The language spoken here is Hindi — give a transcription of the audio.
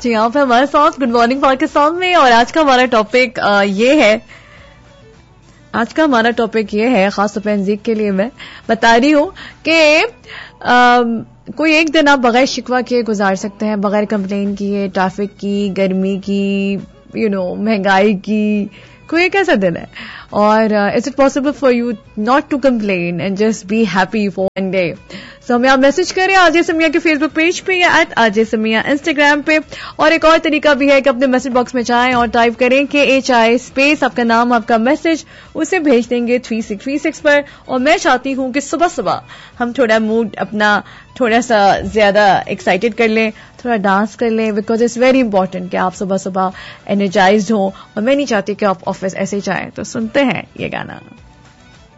जी आप हमारे साथ गुड मॉर्निंग पाकिस्तान में। और आज का हमारा टॉपिक ये है खास तौर पर अंजीक के लिए मैं बता रही हूँ कि कोई एक दिन आप बगैर शिकवा किए गुजार सकते हैं, बगैर कंप्लेन किए, ट्रैफिक की, गर्मी की, महंगाई की। कोई एक ऐसा दिन है और is it possible for you not to complain and just be happy for one day? सो हमें आप मैसेज करें आरजे समिया के फेसबुक पेज पे या @RJ Samia इंस्टाग्राम पे। और एक और तरीका भी है कि अपने मैसेज बॉक्स में जाएं और टाइप करें KHI स्पेस आपका नाम आपका मैसेज, उसे भेज देंगे 3636 पर। और मैं चाहती हूं कि सुबह सुबह हम थोड़ा मूड अपना थोड़ा सा ज्यादा एक्साइटेड कर लें, थोड़ा डांस कर लें, बिकॉज इट्स वेरी इंपॉर्टेंट कि आप सुबह सुबह एनर्जाइज्ड हो। और मैं नहीं चाहती कि आप ऑफिस ऐसे ही जाएं। तो सुनते हैं ये गाना।